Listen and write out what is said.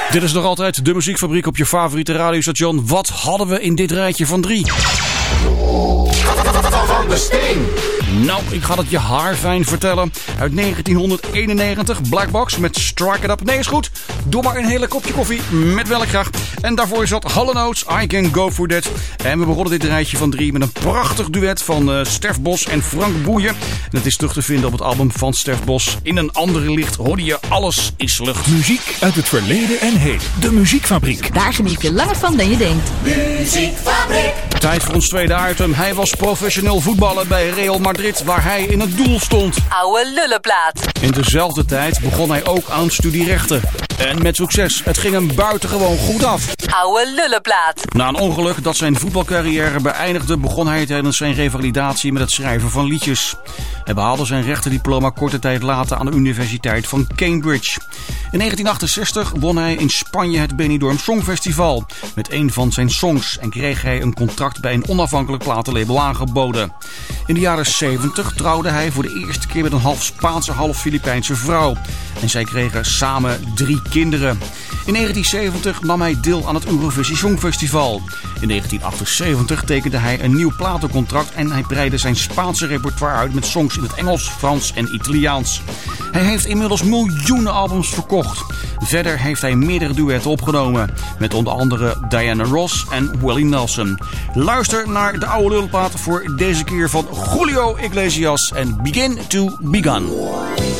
Dit is nog altijd de muziekfabriek op je favoriete radiostation. Wat hadden we in dit rijtje van 3? Van de Steen. Nou, ik ga het je haarfijn vertellen. Uit 1991, Black Box met Strike It Up. Nee, is goed. Doe maar een hele kopje koffie met melk graag. En daarvoor zat Hall & Oates, I Can Go For That. En we begonnen dit rijtje van 3 met een prachtig duet van Stef Bos en Frank Boeien. En het is terug te vinden op het album van Stef Bos. In een andere licht hoorde je Alles is Lucht. Muziek uit het verleden en heden. De Muziekfabriek. Daar geniet je langer van dan je denkt. Muziekfabriek. Tijd voor ons tweede item. Hij was professioneel voetballer bij Real Madrid, waar hij in het doel stond. Oude lullenplaat. In dezelfde tijd begon hij ook aan studierechten. En met succes. Het ging hem buitengewoon goed af. Oude lullenplaat. Na een ongeluk dat zijn voetbalcarrière beëindigde, begon hij tijdens zijn revalidatie met het schrijven van liedjes. Hij behaalde zijn rechtendiploma korte tijd later aan de Universiteit van Cambridge. In 1968 won hij in Spanje het Benidorm Songfestival met een van zijn songs en kreeg hij een contract bij een onafhankelijk platenlabel aangeboden. In de jaren 70 trouwde hij voor de eerste keer met een half Spaanse, half Filipijnse vrouw. En zij kregen samen 3 kinderen. In 1970 nam hij deel aan het Eurovisie Songfestival. In 1978 tekende hij een nieuw platencontract en hij breidde zijn Spaanse repertoire uit met songs in het Engels, Frans en Italiaans. Hij heeft inmiddels miljoenen albums verkocht. Verder heeft hij meerdere duetten opgenomen met onder andere Diana Ross en Willie Nelson. Luister naar de oude lulplaat voor deze keer van Julio Iglesias en Begin to Begun.